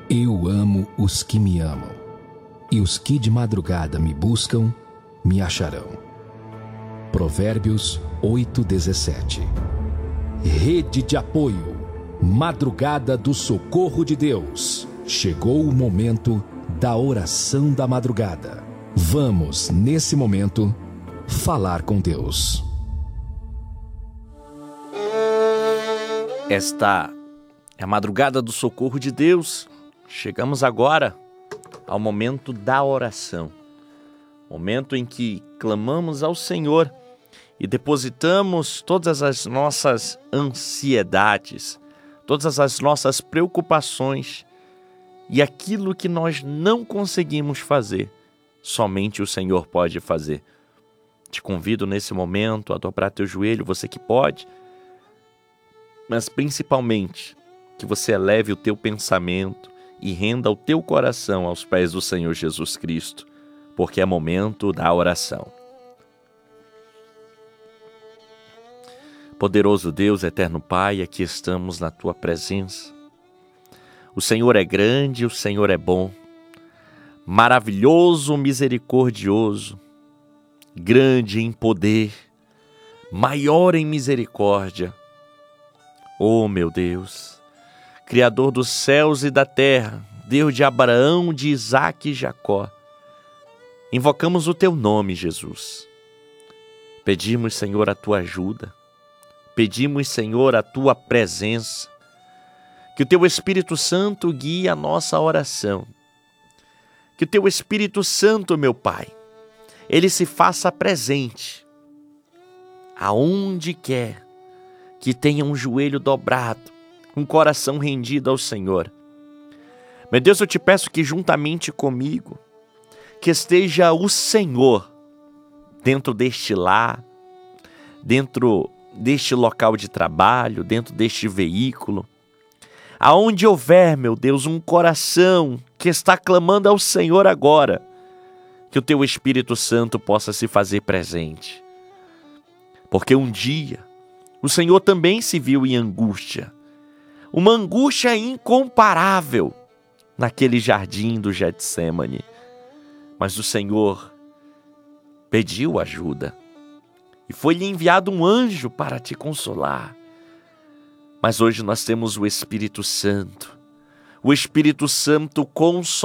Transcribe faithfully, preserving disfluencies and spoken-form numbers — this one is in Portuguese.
Eu amo os que me amam, e os que de madrugada me buscam, me acharão. Provérbios oito, dezessete. Rede de apoio, madrugada do socorro de Deus. Chegou o momento da oração da madrugada. Vamos, nesse momento, falar com Deus. Esta é a madrugada do socorro de Deus. Chegamos agora ao momento da oração. Momento em que clamamos ao Senhor e depositamos todas as nossas ansiedades, todas as nossas preocupações e aquilo que nós não conseguimos fazer, somente o Senhor pode fazer. Te convido nesse momento a dobrar teu joelho, você que pode, mas principalmente que você eleve o teu pensamento e renda o teu coração aos pés do Senhor Jesus Cristo, porque é momento da oração. Poderoso Deus, eterno Pai, aqui estamos na tua presença. O Senhor é grande, o Senhor é bom, maravilhoso, misericordioso, grande em poder, maior em misericórdia. Oh, meu Deus, Criador dos céus e da terra, Deus de Abraão, de Isaque e Jacó, invocamos o teu nome, Jesus. Pedimos, Senhor, a tua ajuda. Pedimos, Senhor, a tua presença. Que o teu Espírito Santo guie a nossa oração. Que o teu Espírito Santo, meu Pai, ele se faça presente aonde quer que tenha um joelho dobrado, um coração rendido ao Senhor. Meu Deus, eu te peço que juntamente comigo, que esteja o Senhor dentro deste lar, dentro deste local de trabalho, dentro deste veículo, aonde houver, meu Deus, um coração que está clamando ao Senhor agora, que o teu Espírito Santo possa se fazer presente. Porque um dia o Senhor também se viu em angústia, uma angústia incomparável naquele jardim do Getsêmani. Mas o Senhor pediu ajuda e foi-lhe enviado um anjo para te consolar. Mas hoje nós temos o Espírito Santo. O Espírito Santo consola.